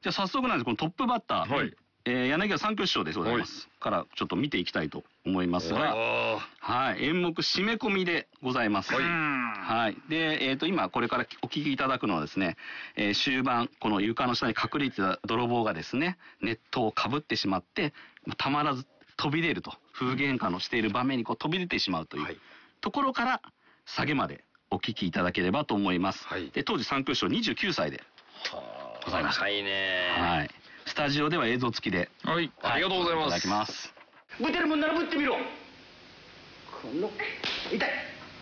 じゃあ早速なんです、このトップバッター、 はい、 柳家三挙師匠でございます、からちょっと見ていきたいと思いますが、はい、演目締め込みでございます。はい。で、今これからお聞きいただくのはですね、終盤この床の下に隠れてた泥棒がですね、ネットをかぶってしまってたまらず飛び出ると、夫婦喧嘩のしている場面にこう飛び出てしまうというところから下げまでお聞きいただければと思います。で、当時三挙師匠29歳でございました。 はいね。 はい。スタジオでは映像付きで、 はい、ありがとうございます。 いただきます。 ぶてるもんならぶってみろ。この痛い。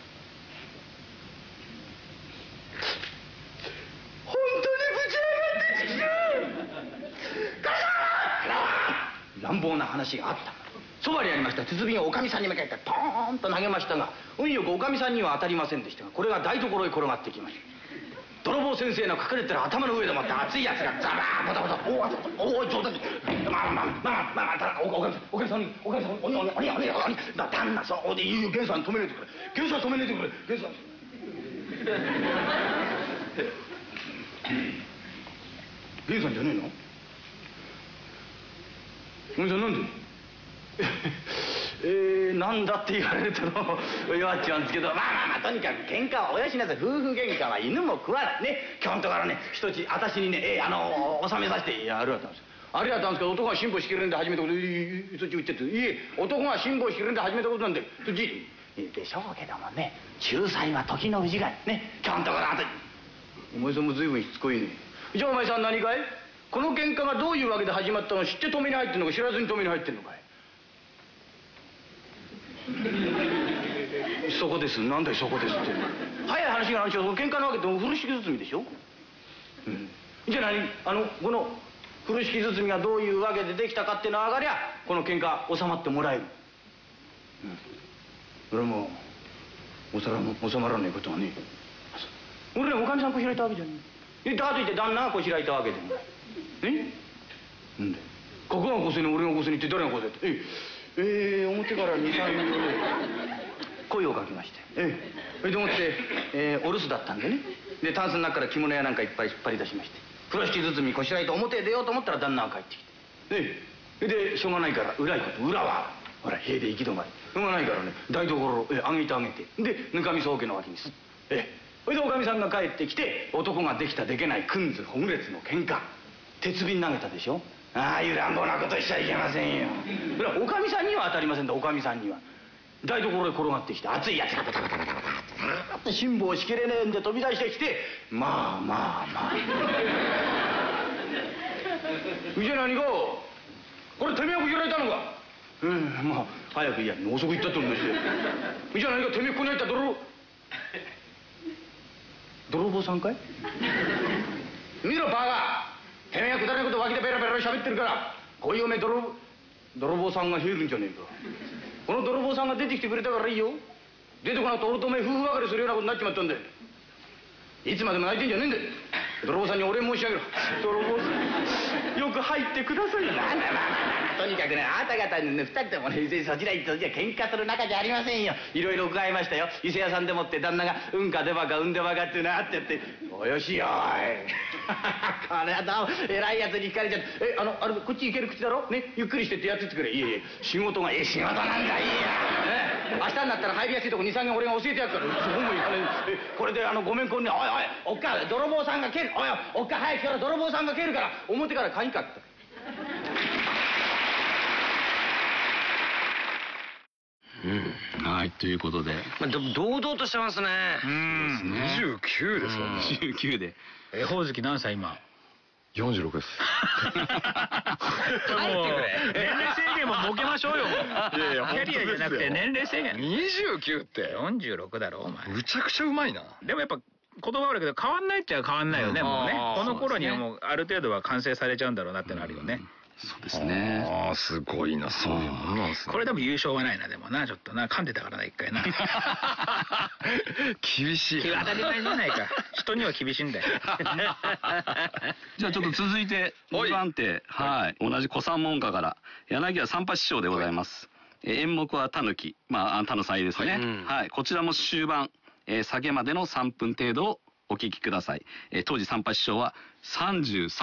本当にぶち上がってきた。乱暴な話があった。そばにありました鉄瓶をおかみさんに向けてポーンと投げましたが、運よくおかみさんには当たりませんでしたが、これが台所へ転がってきました。泥棒先生の隠れてる頭の上でもって熱いやつがザバーボタボタ、おい、冗談で、まあ、おかみさんに、旦那さん、ゲンさん止めねえでくれ、ゲンさん、ゲンさんじゃねえの？ゲンさんなんで？なんだって言われると弱っちゃうんですけど、まあとにかく喧嘩はおやしなさい。夫婦喧嘩は犬も食わないね。今日んとからね、一つ私にね、収めさせてありがとうありがとうんですけど、男が辛抱しきれるんで始めたこと、そっち言ってって、いえ、男が辛抱しきれるんで始めたことなんで、そっちでしょうけどもね、仲裁は時の氏がね、今日んとからお前さんも随分しつこいね。じゃあお前さん何かい？この喧嘩がどういうわけで始まったの知って止めに入ってんのか知らずに止めに入ってんのかい？そこです。なんだよそこですって。早い話がなんでしょう。その喧嘩のわけって風呂敷包みでしょ。じゃあこの風呂敷包みがどういうわけでできたかっていうのが分かりゃ、この喧嘩収まってもらえる。それも収まらないことはね。俺らおかみさんこしらえたわけじゃねえ。だと言って旦那がこしらえたわけでもなんでここがこせに俺がこせにって誰がこせって。表から2、3人声をかけまして、それでもって、お留守だったんでね。でタンスの中から着物やなんかいっぱい引っ張り出しまして、風呂敷包みこしらえて表へ出ようと思ったら旦那が帰ってきて、でしょうがないから裏行くと、裏はほら塀で行き止まり、しょうがないからね、台所を上げてでぬかみそ桶の脇にすっ、それでおかみさんが帰ってきて、男ができたでけないくんずほぐれつの喧嘩、鉄瓶投げたでしょ。ああいう乱暴なことしちゃいけませんよ。それはおかみさんには当たりませんだ。おかみさんには台所へ転がってきて、熱いやつがバタバタバタバタって辛抱しきれねえんで飛び出してきて、まあじゃあ何かこれてめえがこしらえたのか？まあ早く言や、遅く言ったっておりまして。じゃあ何かてめえここに入った泥棒さんかい？見ろバカ、てめえがくだらないこと脇でベラベラ喋ってるから、こういうおめえ泥棒さんが入るんじゃねえか。この泥棒さんが出てきてくれたからいいよ。出てこなくて俺とおめえ夫婦別れするようなことになっちまったんだよ。いつまでも泣いてんじゃねえんだよ。泥棒さんにお礼申し上げろ。泥棒さんよく入ってください。なんだとにかくね、あなた方にね、2人ともね、そちら行ってそちら喧嘩する仲じゃありませんよ。いろいろ伺いましたよ。伊勢屋さんでもって旦那がうんか出ばかうんでばかっていうのあってやって、およしよい。これは偉いやつに聞かれちゃって、あれこっち行ける口だろね、ゆっくりしてってやってってくれ。いえ仕事が仕事なんだ。いいや、明日になったら入りやすいとこ2、3軒俺が教えてやるから。そこも行かない。これでごめんこんね、おっか泥棒さんが蹴る、おっか早く来たら泥棒さんが蹴るから表から鍵かけて。 はい、ということで、 堂々としてますね。29ですもんね。 29で。 ほおずき何歳今 ？46です。 帰ってくれ。年齢制限も設けましょうよ。キャリアじゃなくて年齢制限。 29って。 46だろお前。 むちゃくちゃうまいな。 でもやっぱ言葉悪いけど変わんないっちゃ変わんないよね、もうね。この頃にはもうある程度は完成されちゃうんだろうなってのあるよね。 そうですね。 ああ、すごいな、そういうものなんですね。 これでも優勝はないな、でもな、ちょっとな、噛んでたからな、一回な。 厳しい。 当たり前じゃないか。人には厳しいんだよ。 じゃあちょっと続いて2番手、同じ古参門下から柳家三八師匠でございます。演目は狸、他の祭ですね。こちらも終盤、下げまでの3分程度をお聞きください。当時三八師匠は33